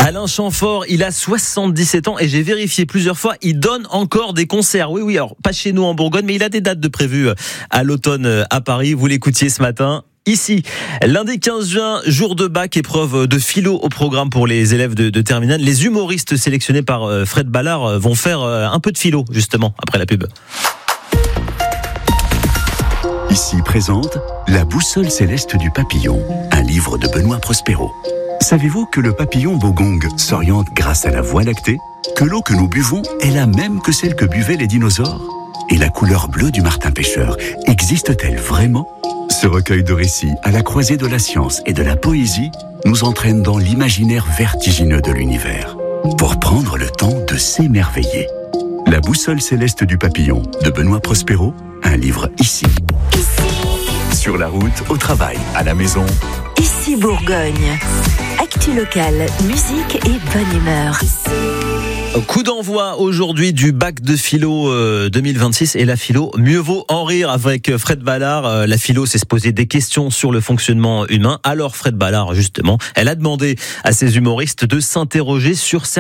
Alain Chamfort, il a 77 ans et j'ai vérifié plusieurs fois, il donne encore des concerts. Oui, alors pas chez nous en Bourgogne, mais il a des dates de prévues à l'automne à Paris. Vous l'écoutiez ce matin. Ici, lundi 15 juin, jour de bac, épreuve de philo au programme pour les élèves de terminale. Les humoristes sélectionnés par Fred Ballard vont faire un peu de philo, justement, après la pub. Ici présente La boussole céleste du papillon, un livre de Benoît Prospero. Savez-vous que le papillon bogong s'oriente grâce à la voie lactée? Que l'eau que nous buvons est la même que celle que buvaient les dinosaures? Et la couleur bleue du martin pêcheur existe-t-elle vraiment? Ce recueil de récits à la croisée de la science et de la poésie nous entraîne dans l'imaginaire vertigineux de l'univers pour prendre le temps de s'émerveiller. La boussole céleste du papillon de Benoît Prospero, un livre ici. Sur la route, au travail, à la maison. Ici Bourgogne. Actu locale, musique et bonne humeur. Coup d'envoi aujourd'hui du bac de philo 2026 et la philo, mieux vaut en rire avec Fred Ballard. La philo, c'est se poser des questions sur le fonctionnement humain. Alors Fred Ballard, justement, elle a demandé à ses humoristes de s'interroger sur certains